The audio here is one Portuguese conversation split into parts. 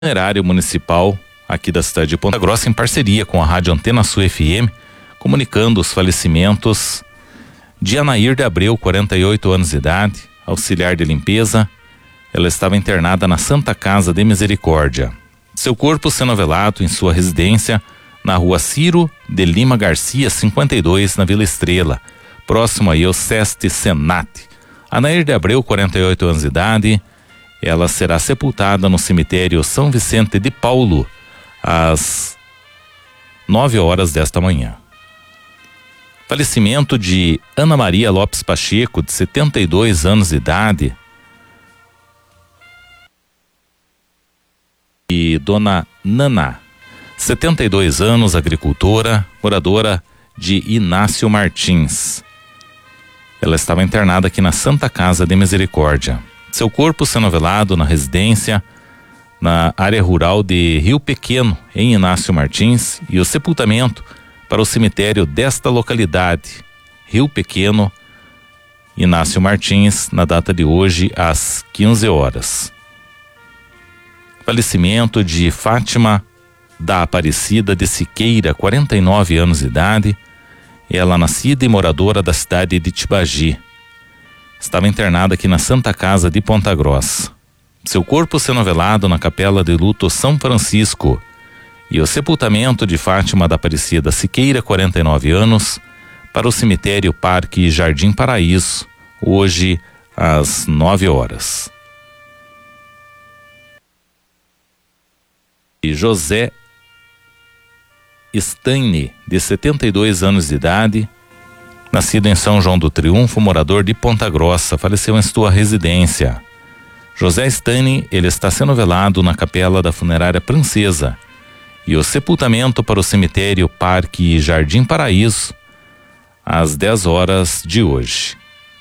funerário municipal aqui da cidade de Ponta Grossa, em parceria com a Rádio Antena Sul FM, comunicando os falecimentos de Anair de Abreu, 48 anos de idade, auxiliar de limpeza. Ela estava internada na Santa Casa de Misericórdia. Seu corpo sendo velado em sua residência na rua Ciro de Lima Garcia, 52, na Vila Estrela, próximo aí ao Seste Senat. Anair de Abreu, 48 anos de idade, ela será sepultada no cemitério São Vicente de Paulo, às 9 horas desta manhã. Falecimento de Ana Maria Lopes Pacheco, de 72 anos de idade, e Dona Nana, 72 anos, agricultora, moradora de Inácio Martins. Ela estava internada aqui na Santa Casa de Misericórdia. Seu corpo sendo velado na residência, na área rural de Rio Pequeno, em Inácio Martins, e o sepultamento para o cemitério desta localidade, Rio Pequeno, Inácio Martins, na data de hoje, às 15 horas. Falecimento de Fátima da Aparecida de Siqueira, 49 anos de idade, ela nascida e moradora da cidade de Tibagi. Estava internada aqui na Santa Casa de Ponta Grossa. Seu corpo sendo velado na Capela de Luto São Francisco, e o sepultamento de Fátima da Aparecida Siqueira, 49 anos, para o cemitério Parque Jardim Paraíso, hoje às 9 horas. E José Staine, de 72 anos de idade, nascido em São João do Triunfo, morador de Ponta Grossa, faleceu em sua residência. José Staine, ele está sendo velado na Capela da Funerária Princesa, e o sepultamento para o cemitério Parque Jardim Paraíso, às 10 horas de hoje.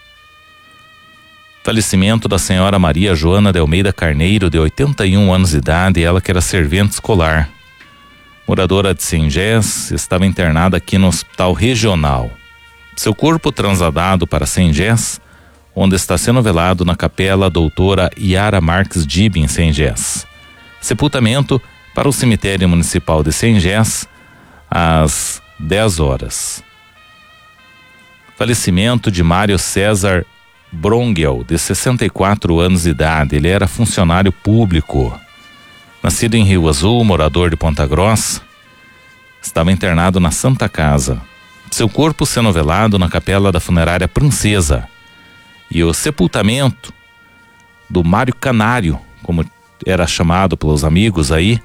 Falecimento da senhora Maria Joana de Almeida Carneiro, de 81 anos de idade, ela que era servente escolar. Moradora de Sengés, estava internada aqui no Hospital Regional. Seu corpo transladado para Sengés, onde está sendo velado na Capela Doutora Yara Marques Dib, em Sengés. Sepultamento para o cemitério municipal de Sengés, às 10 horas. Falecimento de Mário César Brongel, de 64 anos de idade, ele era funcionário público. Nascido em Rio Azul, morador de Ponta Grossa, estava internado na Santa Casa. Seu corpo sendo velado na Capela da Funerária Princesa, e o sepultamento do Mário Canário, como era chamado pelos amigos aí,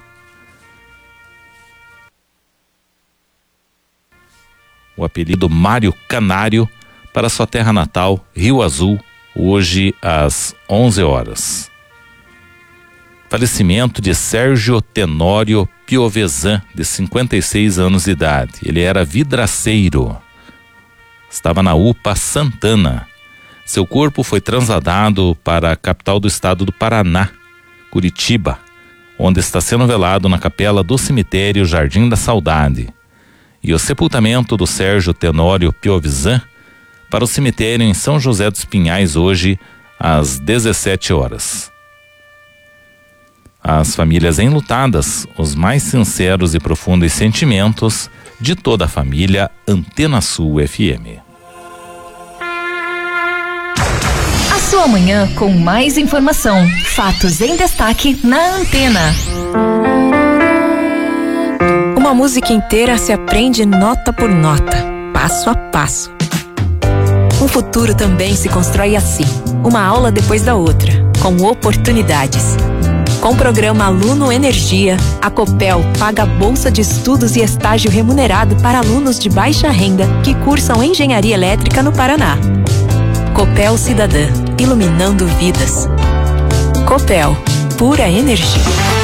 o apelido Mário Canário, para sua terra natal, Rio Azul, hoje às 11 horas. Falecimento de Sérgio Tenório Piovesan, de 56 anos de idade. Ele era vidraceiro. Estava na UPA Santana. Seu corpo foi transladado para a capital do estado do Paraná, Curitiba, onde está sendo velado na capela do cemitério Jardim da Saudade. E o sepultamento do Sérgio Tenório Piovesan para o cemitério em São José dos Pinhais, hoje às 17 horas. As famílias enlutadas, os mais sinceros e profundos sentimentos de toda a família Antena Sul FM. A sua manhã com mais informação, fatos em destaque na Antena. Uma música inteira se aprende nota por nota, passo a passo. Um futuro também se constrói assim, uma aula depois da outra, com oportunidades. Com o programa Aluno Energia, a Copel paga a bolsa de estudos e estágio remunerado para alunos de baixa renda que cursam engenharia elétrica no Paraná. Copel Cidadã, iluminando vidas. Copel, pura energia.